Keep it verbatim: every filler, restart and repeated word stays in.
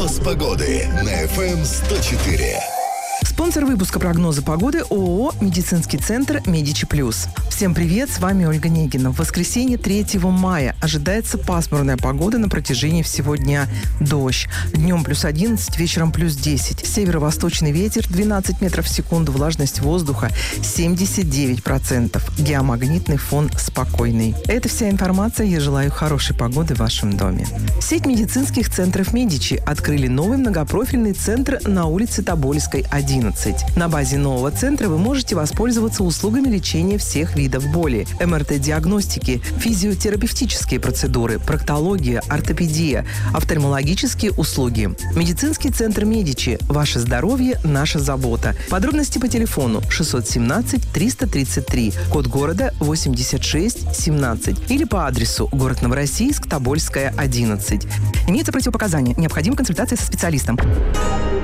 Прогноз погоды на эф эм сто четыре. Спонсор выпуска прогноза погоды ООО «Медицинский центр Медичи Плюс». Всем привет, с вами Ольга Негина. В воскресенье третьего мая ожидается пасмурная погода на протяжении всего дня. Дождь. Днем плюс одиннадцать, вечером плюс десять. Северо-восточный ветер двенадцать метров в секунду, влажность воздуха семьдесят девять процентов. Геомагнитный фон спокойный. Это вся информация. Я желаю хорошей погоды в вашем доме. Сеть медицинских центров Медичи открыли новый многопрофильный центр на улице Тобольской, одиннадцать. На базе нового центра вы можете воспользоваться услугами лечения всех видов боли, эм эр тэ-диагностики, физиотерапевтические процедуры, проктология, ортопедия, офтальмологические услуги. Медицинский центр Медичи. Ваше здоровье – наша забота. Подробности по телефону шестьсот семнадцать триста тридцать три, код города восемьдесят шесть семнадцать или по адресу город Новороссийск, Тобольская, одиннадцать. Имеются противопоказания. Необходима консультация со специалистом.